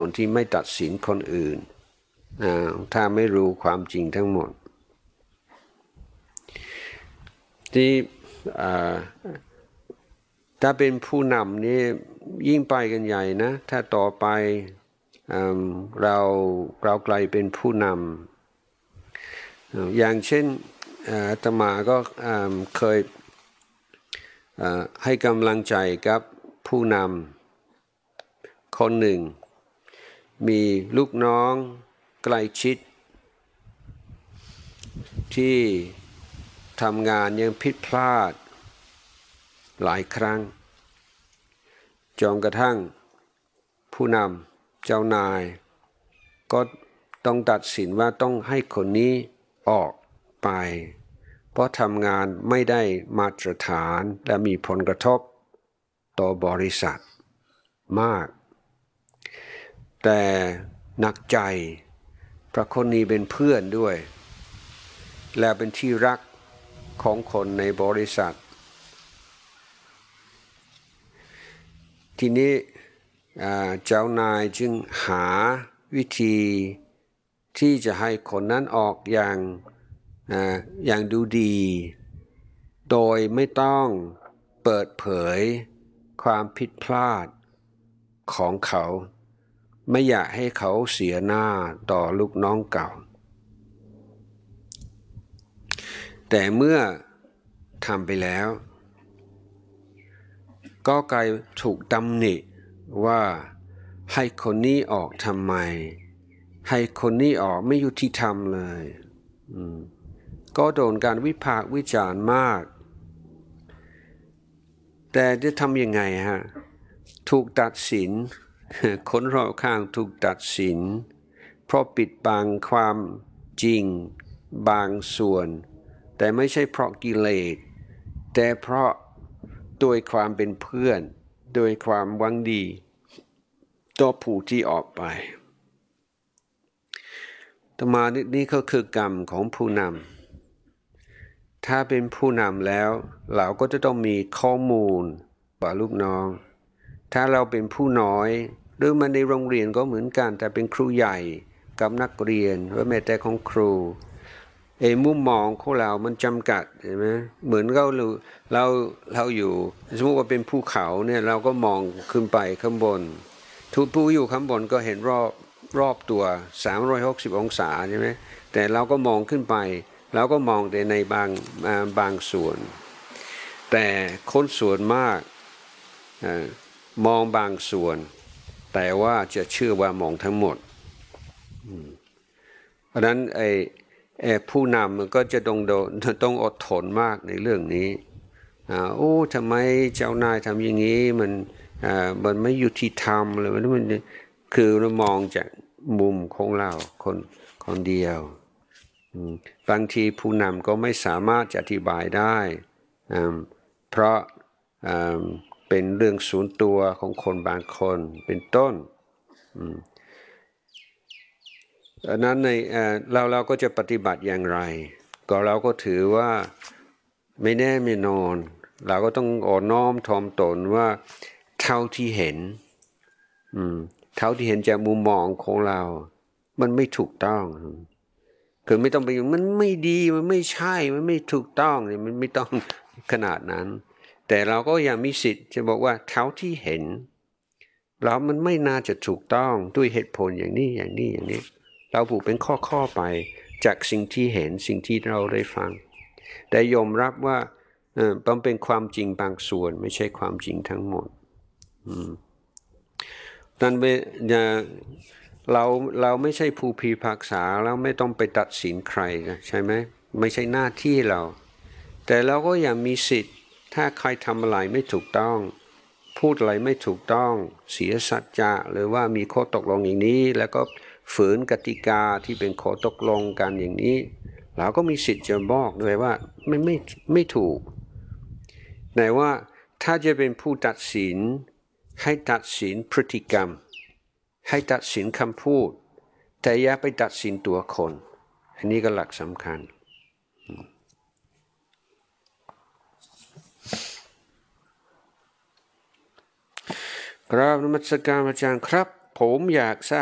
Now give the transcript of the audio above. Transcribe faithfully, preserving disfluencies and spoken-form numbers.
คนที่ไม่ตัดสินคนอื่นถ้าไม่รู้ความจริงทั้งหมดที่ถ้าเป็นผู้นำนี่ยิ่งไปกันใหญ่นะถ้าต่อไปเราเรากลายเป็นผู้นำอย่างเช่นอาตมาก็เคยให้กำลังใจกับผู้นำคนหนึ่งมีลูกน้องใกล้ชิดที่ทำงานยังผิดพลาดหลายครั้งจนกระทั่งผู้นำเจ้านายก็ต้องตัดสินว่าต้องให้คนนี้ออกไปเพราะทำงานไม่ได้มาตรฐานและมีผลกระทบต่อบริษัทมากแต่หนักใจเพราะคนนี้เป็นเพื่อนด้วยและเป็นที่รักของคนในบริษัททีนี้เจ้านายจึงหาวิธีที่จะให้คนนั้นออกอย่างอย่างดูดีโดยไม่ต้องเปิดเผยความผิดพลาดของเขาไม่อยากให้เขาเสียหน้าต่อลูกน้องเก่าแต่เมื่อทำไปแล้วก็กลายถูกตำหนิว่าให้คนนี้ออกทำไมให้คนนี้ออกไม่ยุติธรรมเลยก็โดนการวิพากษ์วิจารณ์มากแต่จะทำยังไงฮะถูกตัดสินคนรอบข้างถูกตัดสินเพราะปิดบังความจริงบางส่วนแต่ไม่ใช่เพราะกิเลสแต่เพราะโดยความเป็นเพื่อนโดยความหวังดีต่อผู้ที่ออกไปต่อมานี่ก็คือกรรมของผู้นำถ้าเป็นผู้นำแล้วเราก็จะต้องมีข้อมูลบอกลูกน้องถ้าเราเป็นผู้น้อยหรือมาในโรงเรียนก็เหมือนกันแต่เป็นครูใหญ่กับนักเรียนหรือแม้แต่ของครูเอมุมมองของเรามันจำกัดใช่ไหมเหมือนเราเราเราอยู่สมมติว่าเป็นภูเขาเนี่ยเราก็มองขึ้นไปข้างบนทุกผู้อยู่ข้างบนก็เห็นรอบรอบตัวสามร้อยหกสิบองศาใช่ไหมแต่เราก็มองขึ้นไปเราก็มองแต่ในบางบางส่วนแต่คนส่วนมากมองบางส่วนแต่ว่าจะเชื่อว่ามองทั้งหมดเพราะนั้นไอ้ผู้นำมันก็จะต้องต้องอดทนมากในเรื่องนี้โอ้ทำไมเจ้านายทำอย่างนี้มันมันไม่ยุติธรรมเลยมันมันคือเรามองจากมุมของเราคนคนเดียวบางทีผู้นำก็ไม่สามารถจะอธิบายได้เพราะเป็นเรื่องส่วนตัวของคนบางคนเป็นต้นดังนั้นในเราเราก็จะปฏิบัติอย่างไรก็เราก็ถือว่าไม่แน่ไม่นอนเราก็ต้องอ่อนน้อมถ่อมตนว่าเท่าที่เห็นเท่าที่เห็นจากมุมมองของเรามันไม่ถูกต้องคือไม่ต้องไปมันไม่ดีมันไม่ใช่มันไม่ถูกต้องเนี่ยมันไม่ต้องขนาดนั้นแต่เราก็ยังมีสิทธิ์จะบอกว่าเท่าที่เห็นเรามันไม่น่าจะถูกต้องด้วยเหตุผลอย่างนี้อย่างนี้อย่างนี้เราผูกเป็นข้อๆไปจากสิ่งที่เห็นสิ่งที่เราได้ฟังแต่ยอมรับว่าเออมันเป็นความจริงบางส่วนไม่ใช่ความจริงทั้งหมดนั่นเป็นเราเราไม่ใช่ผู้พิพากษาเราไม่ต้องไปตัดสินใครใช่ไหมไม่ใช่หน้าที่เราแต่เราก็ยังมีสิทธิ์ถ้าใครทำอะไรไม่ถูกต้องพูดอะไรไม่ถูกต้องเสียสัจจะหรือว่ามีข้อตกลงอย่างนี้แล้วก็ฝืนกติกาที่เป็นข้อตกลงกันอย่างนี้เราก็มีสิทธิ์จะบอกด้วยว่าไม่ไม่ไม่ถูกแต่ว่าถ้าจะเป็นผู้ตัดสินให้ตัดสินพฤติกรรมให้ตัดสินคำพูดแต่อย่าไปตัดสินตัวคนอันนี้ก็หลักสำคัญกราบนมัสการอาจารย์ครับผผมอยากทราบ